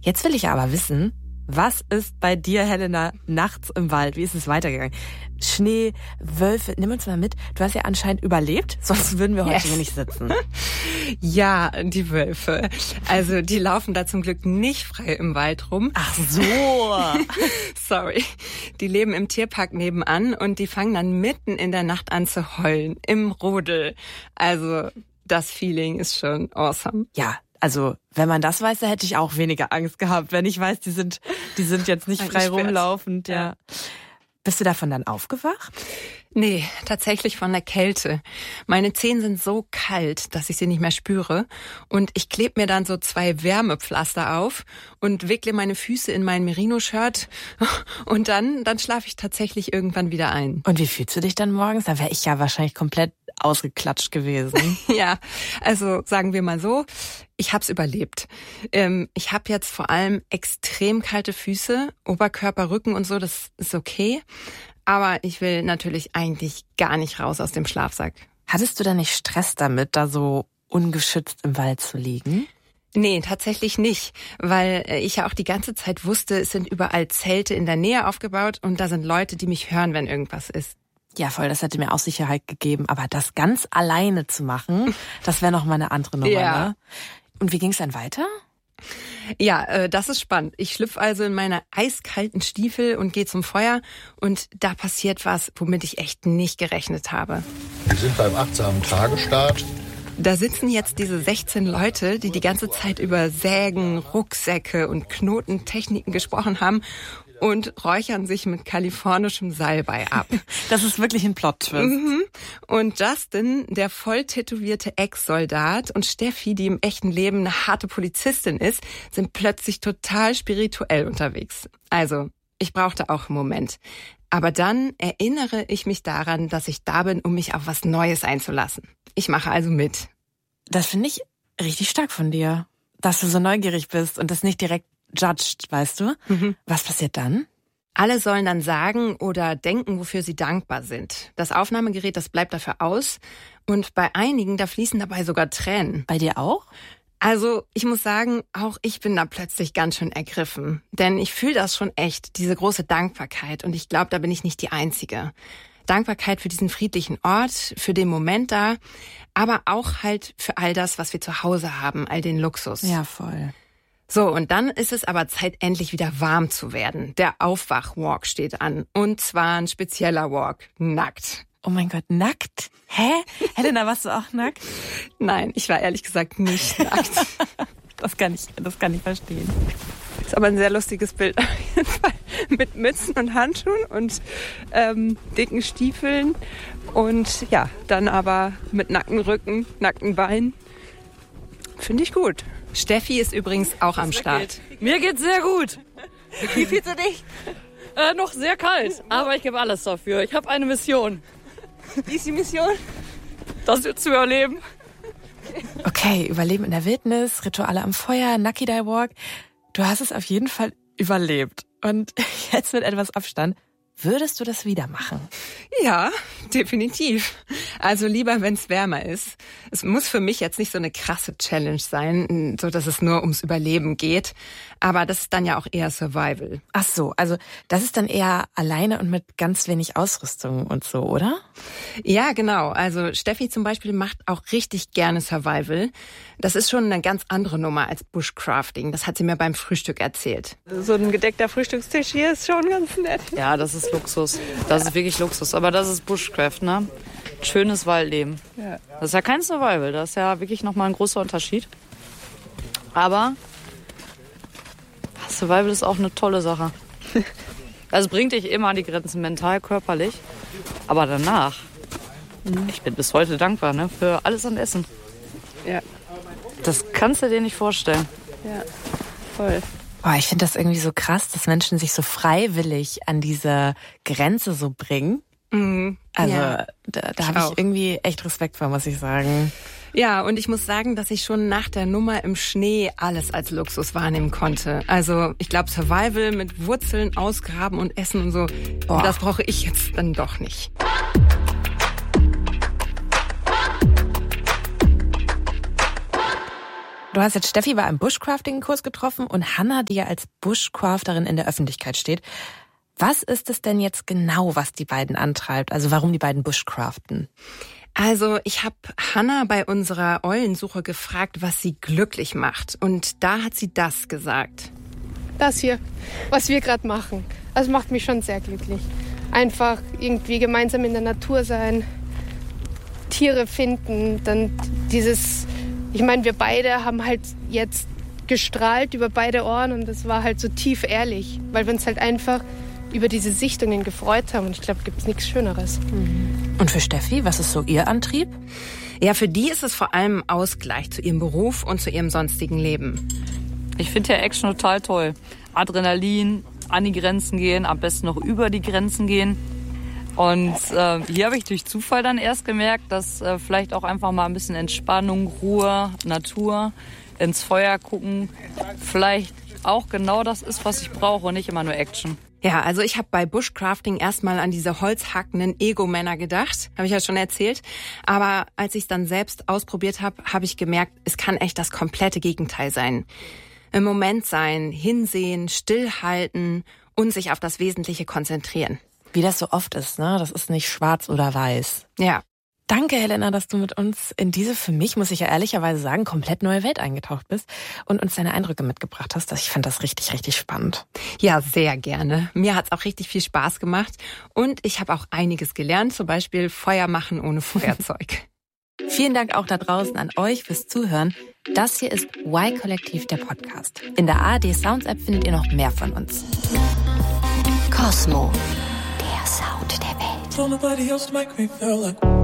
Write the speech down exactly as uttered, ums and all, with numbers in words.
Jetzt will ich aber wissen, was ist bei dir, Helena, nachts im Wald? Wie ist es weitergegangen? Schnee, Wölfe, nimm uns mal mit. Du hast ja anscheinend überlebt, sonst würden wir heute yes. hier nicht sitzen. Ja, die Wölfe. Also die laufen da zum Glück nicht frei im Wald rum. Ach so. Sorry. Die leben im Tierpark nebenan und die fangen dann mitten in der Nacht an zu heulen. Im Rudel. Also das Feeling ist schon awesome. Ja. Also, wenn man das weiß, da hätte ich auch weniger Angst gehabt, wenn ich weiß, die sind, die sind jetzt nicht frei rumlaufend, ja. ja. Bist du davon dann aufgewacht? Nee, tatsächlich von der Kälte. Meine Zehen sind so kalt, dass ich sie nicht mehr spüre. Und ich klebe mir dann so zwei Wärmepflaster auf und wickle meine Füße in mein Merino-Shirt. Und dann, dann schlafe ich tatsächlich irgendwann wieder ein. Und wie fühlst du dich dann morgens? Da wäre ich ja wahrscheinlich komplett ausgeklatscht gewesen. Ja, also sagen wir mal so, ich hab's überlebt. Ähm, ich habe jetzt vor allem extrem kalte Füße, Oberkörper, Rücken und so, das ist okay. Aber ich will natürlich eigentlich gar nicht raus aus dem Schlafsack. Hattest du da nicht Stress damit, da so ungeschützt im Wald zu liegen? Nee, tatsächlich nicht, weil ich ja auch die ganze Zeit wusste, es sind überall Zelte in der Nähe aufgebaut und da sind Leute, die mich hören, wenn irgendwas ist. Ja, voll, das hätte mir auch Sicherheit gegeben. Aber das ganz alleine zu machen, das wäre noch mal eine andere Nummer, ja. ne? Und wie ging's dann weiter? Ja, äh, das ist spannend. Ich schlüpfe also in meine eiskalten Stiefel und gehe zum Feuer. Und da passiert was, womit ich echt nicht gerechnet habe. Wir sind beim achtsamen Tagestart. Da sitzen jetzt diese sechzehn Leute, die die ganze Zeit über Sägen, Rucksäcke und Knotentechniken gesprochen haben und räuchern sich mit kalifornischem Salbei ab. Das ist wirklich ein Plot-Twist. Mhm. Und Justin, der voll tätowierte Ex-Soldat, und Steffi, die im echten Leben eine harte Polizistin ist, sind plötzlich total spirituell unterwegs. Also, ich brauchte auch einen Moment. Aber dann erinnere ich mich daran, dass ich da bin, um mich auf was Neues einzulassen. Ich mache also mit. Das finde ich richtig stark von dir, dass du so neugierig bist und das nicht direkt judged, weißt du? Mhm. Was passiert dann? Alle sollen dann sagen oder denken, wofür sie dankbar sind. Das Aufnahmegerät, das bleibt dafür aus. Und bei einigen, da fließen dabei sogar Tränen. Bei dir auch? Also, ich muss sagen, auch ich bin da plötzlich ganz schön ergriffen. Denn ich fühle das schon echt, diese große Dankbarkeit. Und ich glaube, da bin ich nicht die Einzige. Dankbarkeit für diesen friedlichen Ort, für den Moment da, aber auch halt für all das, was wir zu Hause haben, all den Luxus. Ja, voll. So, und dann ist es aber Zeit, endlich wieder warm zu werden. Der Aufwach-Walk steht an. Und zwar ein spezieller Walk. Nackt. Oh mein Gott, nackt? Hä? Helena, warst du auch nackt? Nein, ich war ehrlich gesagt nicht nackt. Das kann ich, das kann ich verstehen. Ist aber ein sehr lustiges Bild auf jeden Fall. Mit Mützen und Handschuhen und ähm, dicken Stiefeln. Und ja, dann aber mit nacktem Rücken, nackten Beinen. Finde ich gut. Steffi ist übrigens auch am Start. Geht. Mir geht's sehr gut. Wie fühlst du dich? Äh, noch sehr kalt, aber ich gebe alles dafür. Ich habe eine Mission. Wie ist die Mission? Das jetzt zu überleben. Okay, Überleben in der Wildnis, Rituale am Feuer, Nucky Die Walk. Du hast es auf jeden Fall überlebt. Und jetzt mit etwas Abstand. Würdest du das wieder machen? Ja, definitiv. Also lieber, wenn es wärmer ist. Es muss für mich jetzt nicht so eine krasse Challenge sein, so dass es nur ums Überleben geht. Aber das ist dann ja auch eher Survival. Ach so, also das ist dann eher alleine und mit ganz wenig Ausrüstung und so, oder? Ja, genau. Also Steffi zum Beispiel macht auch richtig gerne Survival. Das ist schon eine ganz andere Nummer als Bushcrafting. Das hat sie mir beim Frühstück erzählt. So ein gedeckter Frühstückstisch hier ist schon ganz nett. Ja, das ist Luxus. Das ist wirklich Luxus. Aber das ist Bushcraft, ne? Schönes Waldleben. Ja. Das ist ja kein Survival. Das ist ja wirklich nochmal ein großer Unterschied. Aber Survival ist auch eine tolle Sache. Also bringt dich immer an die Grenzen, mental, körperlich. Aber danach, ich bin bis heute dankbar, ne, für alles an Essen. Ja. Das kannst du dir nicht vorstellen. Ja, voll. Boah, ich finde das irgendwie so krass, dass Menschen sich so freiwillig an diese Grenze so bringen. Mhm. Also ja, da, da habe ich irgendwie echt Respekt vor, muss ich sagen. Ja, und ich muss sagen, dass ich schon nach der Nummer im Schnee alles als Luxus wahrnehmen konnte. Also ich glaube, Survival mit Wurzeln ausgraben und Essen und so, boah, das brauche ich jetzt dann doch nicht. Du hast jetzt Steffi bei einem Bushcrafting-Kurs getroffen und Hannah, die ja als Bushcrafterin in der Öffentlichkeit steht. Was ist es denn jetzt genau, was die beiden antreibt? Also warum die beiden Bushcraften? Also ich habe Hannah bei unserer Eulensuche gefragt, was sie glücklich macht. Und da hat sie das gesagt. Das hier, was wir gerade machen, das macht mich schon sehr glücklich. Einfach irgendwie gemeinsam in der Natur sein, Tiere finden, dann dieses... Ich meine, wir beide haben halt jetzt gestrahlt über beide Ohren und das war halt so tief ehrlich, weil wir uns halt einfach über diese Sichtungen gefreut haben. Und ich glaube, gibt es nichts Schöneres. Und für Steffi, was ist so ihr Antrieb? Ja, für die ist es vor allem Ausgleich zu ihrem Beruf und zu ihrem sonstigen Leben. Ich finde ja Action total toll. Adrenalin, an die Grenzen gehen, am besten noch über die Grenzen gehen. Und äh, hier habe ich durch Zufall dann erst gemerkt, dass äh, vielleicht auch einfach mal ein bisschen Entspannung, Ruhe, Natur, ins Feuer gucken, vielleicht auch genau das ist, was ich brauche und nicht immer nur Action. Ja, also ich habe bei Bushcrafting erstmal an diese holzhackenden Ego-Männer gedacht, habe ich ja schon erzählt. Aber als ich es dann selbst ausprobiert habe, habe ich gemerkt, es kann echt das komplette Gegenteil sein. Im Moment sein, hinsehen, stillhalten und sich auf das Wesentliche konzentrieren. Wie das so oft ist, ne? Das ist nicht schwarz oder weiß. Ja. Danke, Helena, dass du mit uns in diese, für mich, muss ich ja ehrlicherweise sagen, komplett neue Welt eingetaucht bist und uns deine Eindrücke mitgebracht hast. Ich fand das richtig, richtig spannend. Ja, sehr gerne. Mir hat's auch richtig viel Spaß gemacht und ich habe auch einiges gelernt, zum Beispiel Feuer machen ohne Feuerzeug. Vielen Dank auch da draußen an euch fürs Zuhören. Das hier ist Y-Kollektiv, der Podcast. In der A R D Sounds App findet ihr noch mehr von uns. Cosmo. Der Sound der Welt.